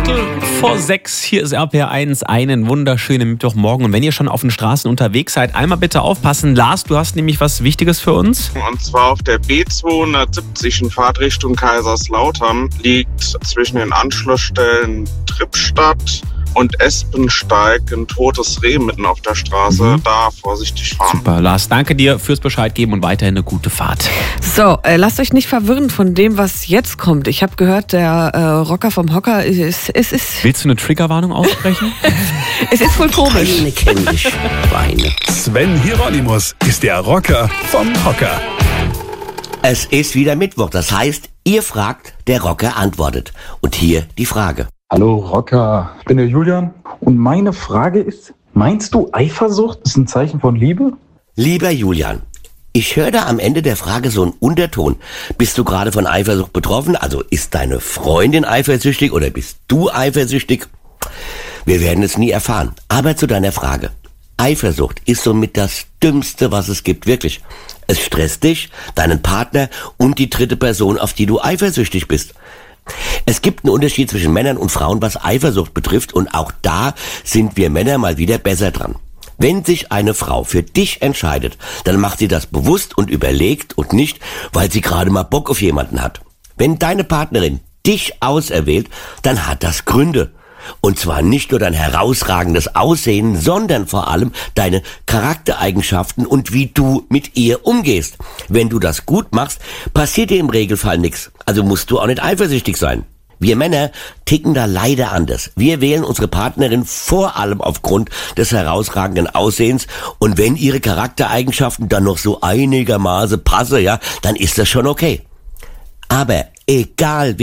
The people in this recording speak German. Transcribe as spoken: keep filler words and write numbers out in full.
Viertel vor sechs, hier ist R P R eins, einen wunderschönen Mittwochmorgen. Und wenn ihr schon auf den Straßen unterwegs seid, einmal bitte aufpassen. Lars, du hast nämlich was Wichtiges für uns. Und zwar auf der B zweihundertsiebzig in Fahrtrichtung Kaiserslautern liegt zwischen den Anschlussstellen Trippstadt und Espensteig ein totes Reh mitten auf der Straße. Mhm. Da vorsichtig fahren. Super, Lars, danke dir fürs Bescheid geben und weiterhin eine gute Fahrt. So, äh, lasst euch nicht verwirren von dem, was jetzt kommt. Ich habe gehört, der äh, Rocker vom Hocker ist... ist, ist Willst du eine Triggerwarnung aussprechen? Es ist voll komisch. Keine kenn ich Schweine. Sven Hieronymus ist der Rocker vom Hocker. Es ist wieder Mittwoch, das heißt, ihr fragt, der Rocker antwortet. Und hier die Frage. Hallo Rocker, ich bin der Julian und meine Frage ist, meinst du Eifersucht ist ein Zeichen von Liebe? Lieber Julian, ich höre da am Ende der Frage so einen Unterton. Bist du gerade von Eifersucht betroffen? Also ist deine Freundin eifersüchtig oder bist du eifersüchtig? Wir werden es nie erfahren. Aber zu deiner Frage. Eifersucht ist somit das Dümmste, was es gibt, wirklich. Es stresst dich, deinen Partner und die dritte Person, auf die du eifersüchtig bist. Es gibt einen Unterschied zwischen Männern und Frauen, was Eifersucht betrifft, und auch da sind wir Männer mal wieder besser dran. Wenn sich eine Frau für dich entscheidet, dann macht sie das bewusst und überlegt und nicht, weil sie gerade mal Bock auf jemanden hat. Wenn deine Partnerin dich auserwählt, dann hat das Gründe. Und zwar nicht nur dein herausragendes Aussehen, sondern vor allem deine Charaktereigenschaften und wie du mit ihr umgehst. Wenn du das gut machst, passiert dir im Regelfall nichts. Also musst du auch nicht eifersüchtig sein. Wir Männer ticken da leider anders. Wir wählen unsere Partnerin vor allem aufgrund des herausragenden Aussehens. Und wenn ihre Charaktereigenschaften dann noch so einigermaßen passen, ja, dann ist das schon okay. Aber egal